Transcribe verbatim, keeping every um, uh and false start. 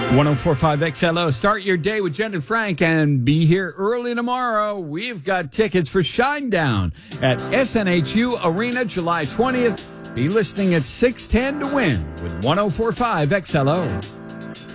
one oh four point five X L O. Start your day with Jen and Frank and be here early tomorrow. We've got tickets for Shinedown at S N H U Arena July twentieth. Be listening at six ten to win with one oh four point five X L O.